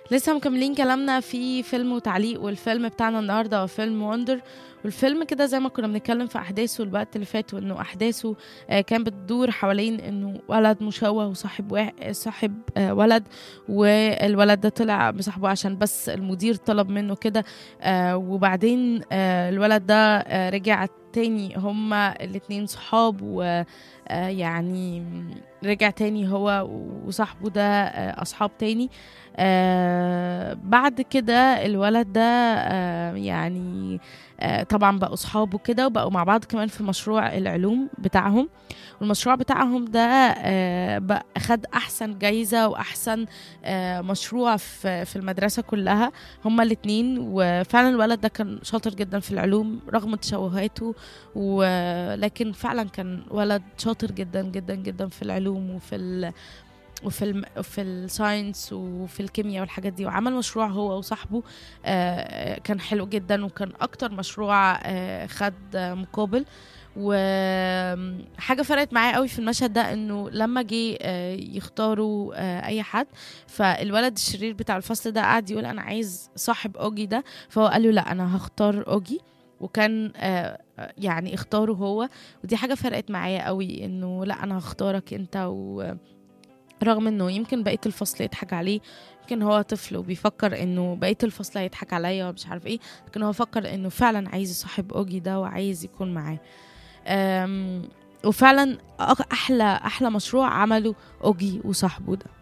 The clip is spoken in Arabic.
لسه مكملين كلامنا في فيلم وتعليق، والفيلم بتاعنا النهارده هو فيلم وندر. والفيلم كده زي ما كنا بنتكلم في احداثه الوقت اللي فات، وانه احداثه كان بتدور حوالين انه ولد مشوه وصاحب صاحب ولد، والولد ده طلع بصاحبه عشان بس المدير طلب منه كده. وبعدين الولد ده رجع تاني، هما الاتنين صحاب، و يعني رجع تاني هو وصاحبه ده أصحاب تاني. بعد كده الولد ده يعني طبعا بقوا صحابه كده، وبقوا مع بعض كمان في مشروع العلوم بتاعهم. والمشروع بتاعهم ده بقى خد أحسن جايزة وأحسن مشروع في المدرسة كلها، هما الاتنين. وفعلا الولد ده كان شاطر جدا في العلوم رغم تشوهاته، ولكن فعلا كان ولد شاطر جدا جدا جدا في العلوم وفي الساينس وفي الكيمياء والحاجات دي. وعمل مشروع هو وصاحبه كان حلو جدا، وكان اكتر مشروع خد مقابل. وحاجة فرقت معايا قوي في المشهد ده، انه لما جه يختاروا اي حد، فالولد الشرير بتاع الفصل ده قعد يقول انا عايز صاحب اوجي ده، فهو قال له لا انا هختار اوجي، وكان يعني اختاره هو. ودي حاجة فرقت معايا قوي، انه لا انا هختارك انت. رغم انه يمكن بقية الفصل يضحك عليه، يمكن هو طفل وبيفكر انه بقية الفصل هيضحك عليا ومش عارف ايه، لكن هو فكر انه فعلا عايز يصاحب اوجي ده وعايز يكون معاه. وفعلا احلى مشروع عمله اوجي وصاحبه ده.